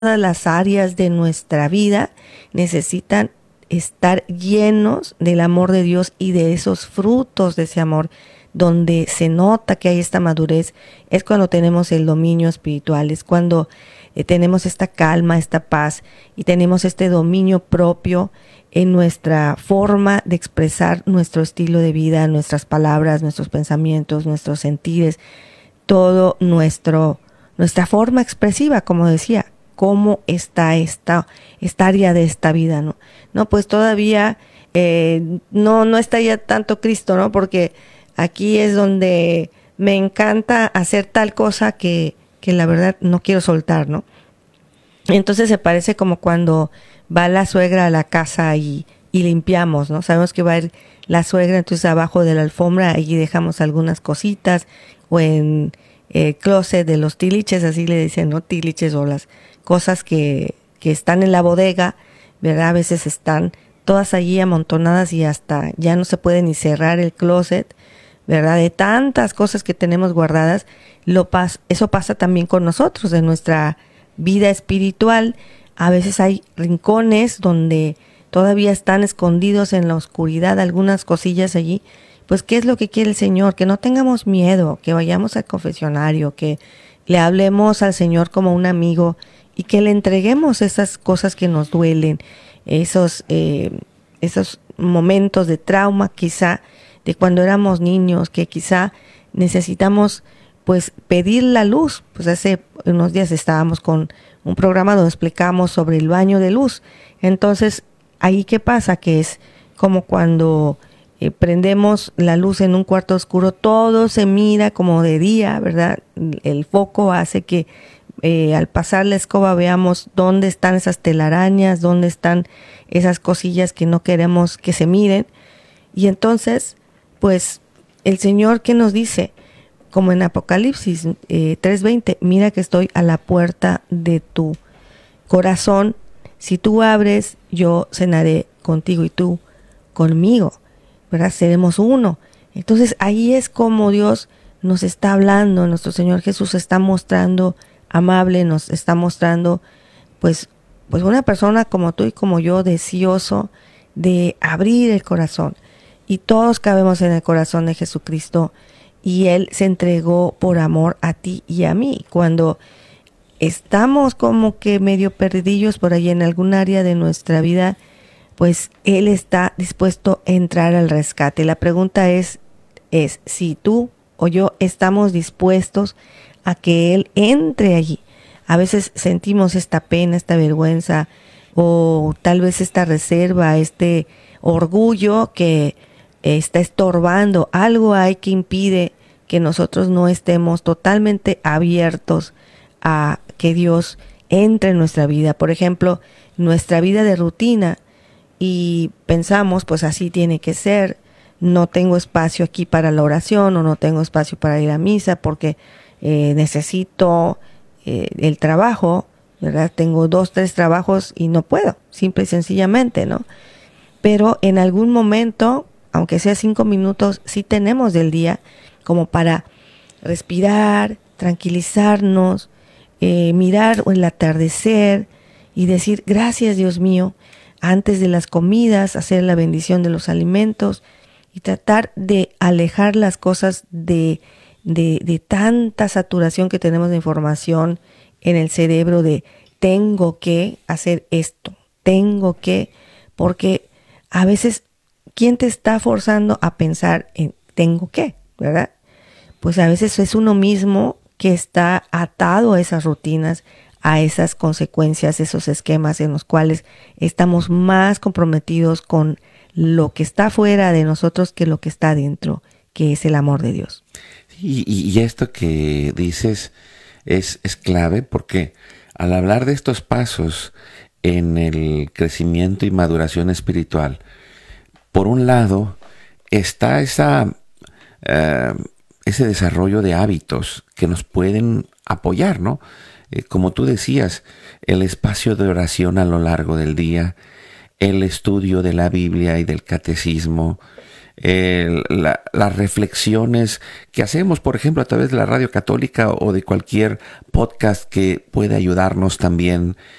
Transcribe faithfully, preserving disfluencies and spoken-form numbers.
las áreas de nuestra vida necesitan estar llenos del amor de Dios y de esos frutos de ese amor. Donde se nota que hay esta madurez es cuando tenemos el dominio espiritual, es cuando eh, tenemos esta calma, esta paz y tenemos este dominio propio en nuestra forma de expresar nuestro estilo de vida, nuestras palabras, nuestros pensamientos, nuestros sentires, todo nuestro, nuestra forma expresiva, como decía, cómo está esta, esta área de esta vida, ¿no? No, pues todavía eh, no, no está ya tanto Cristo, ¿no? Porque aquí es donde me encanta hacer tal cosa que, que la verdad no quiero soltar, ¿no? Entonces se parece como cuando va la suegra a la casa y, y limpiamos, ¿no? Sabemos que va a ir la suegra, entonces abajo de la alfombra ahí dejamos algunas cositas, o en el closet de los tiliches, así le dicen, ¿no? Tiliches, o las cosas que, que están en la bodega, ¿verdad? A veces están todas allí amontonadas y hasta ya no se puede ni cerrar el closet, ¿verdad? De tantas cosas que tenemos guardadas, lo pas- eso pasa también con nosotros, en nuestra vida espiritual. A veces hay rincones donde todavía están escondidos en la oscuridad algunas cosillas allí. Pues, ¿qué es lo que quiere el Señor? Que no tengamos miedo, que vayamos al confesionario, que le hablemos al Señor como un amigo y que le entreguemos esas cosas que nos duelen, esos, eh, esos momentos de trauma quizá, de cuando éramos niños, que quizá necesitamos pues pedir la luz. Pues hace unos días estábamos con un programa donde explicamos sobre el baño de luz. Entonces, ahí qué pasa, que es como cuando eh, prendemos la luz en un cuarto oscuro, todo se mira como de día, ¿verdad? El foco hace que eh, al pasar la escoba veamos dónde están esas telarañas, dónde están esas cosillas que no queremos que se miren. Y entonces, pues, el Señor, ¿qué nos dice? Como en Apocalipsis eh, tres veinte, mira que estoy a la puerta de tu corazón. Si tú abres, yo cenaré contigo y tú conmigo, ¿verdad? Seremos uno. Entonces, ahí es como Dios nos está hablando, nuestro Señor Jesús está mostrando amable, nos está mostrando, pues, pues una persona como tú y como yo, deseoso de abrir el corazón. Y todos cabemos en el corazón de Jesucristo, y Él se entregó por amor a ti y a mí. Cuando estamos como que medio perdidillos por ahí en algún área de nuestra vida, pues Él está dispuesto a entrar al rescate. La pregunta es, es si tú o yo estamos dispuestos a que Él entre allí. A veces sentimos esta pena, esta vergüenza, o tal vez esta reserva, este orgullo que está estorbando. Algo hay que impide que nosotros no estemos totalmente abiertos a que Dios entre en nuestra vida. Por ejemplo, nuestra vida de rutina, y pensamos, pues así tiene que ser. No tengo espacio aquí para la oración, o no tengo espacio para ir a misa porque eh, necesito eh, el trabajo, ¿verdad? Tengo dos, tres trabajos y no puedo, simple y sencillamente, ¿no? Pero en algún momento, aunque sea cinco minutos, sí tenemos del día como para respirar, tranquilizarnos, eh, mirar el atardecer y decir, gracias Dios mío, antes de las comidas, hacer la bendición de los alimentos y tratar de alejar las cosas de, de, de tanta saturación que tenemos de información en el cerebro, de tengo que hacer esto, tengo que, porque a veces, ¿quién te está forzando a pensar en tengo que, verdad? Pues a veces es uno mismo que está atado a esas rutinas, a esas consecuencias, esos esquemas en los cuales estamos más comprometidos con lo que está fuera de nosotros que lo que está dentro, que es el amor de Dios. Y, y esto que dices es, es clave, porque al hablar de estos pasos en el crecimiento y maduración espiritual, por un lado está esa, uh, ese desarrollo de hábitos que nos pueden apoyar, ¿no? Eh, como tú decías, el espacio de oración a lo largo del día, el estudio de la Biblia y del catecismo, eh, la, las reflexiones que hacemos, por ejemplo, a través de la radio católica o de cualquier podcast que pueda ayudarnos también